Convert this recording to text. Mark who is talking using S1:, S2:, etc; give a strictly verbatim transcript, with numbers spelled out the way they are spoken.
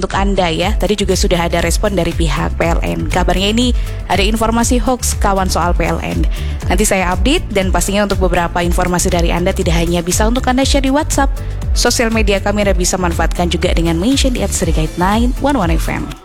S1: untuk Anda ya. Tadi juga sudah ada respon dari pihak P L N. Kabarnya ini ada informasi hoax kawan soal P L N. Nanti saya update, dan pastinya untuk beberapa informasi dari Anda tidak hanya bisa untuk Anda share di WhatsApp, sosial media kami Anda bisa manfaatkan juga dengan mention di at Serikait sembilan satu satu F M.